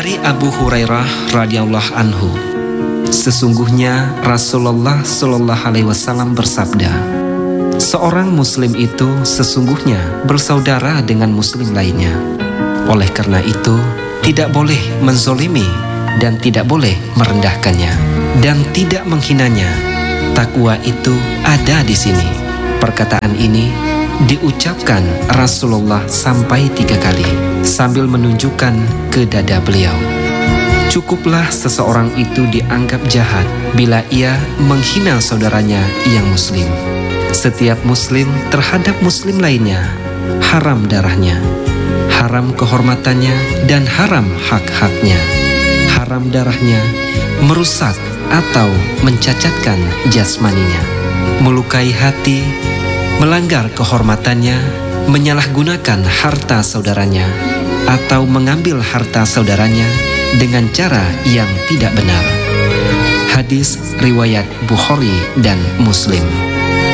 Dari Abu Hurairah radhiyallahu anhu, sesungguhnya Rasulullah Shallallahu Alaihi Wasallam bersabda, seorang Muslim itu sesungguhnya bersaudara dengan Muslim lainnya. Oleh karena itu, tidak boleh menzolimi dan tidak boleh merendahkannya dan tidak menghinanya. Takwa itu ada di sini. Perkataan ini diucapkan Rasulullah sampai 3 kali sambil menunjukkan ke dada beliau. Cukuplah seseorang itu dianggap jahat bila ia menghina saudaranya yang muslim. Setiap muslim terhadap muslim lainnya haram darahnya, haram kehormatannya, dan haram hak-haknya. Haram darahnya merusak atau mencacatkan jasmaninya, melukai hati, melanggar kehormatannya, menyalahgunakan harta saudaranya, atau mengambil harta saudaranya dengan cara yang tidak benar. Hadis riwayat Bukhari dan Muslim.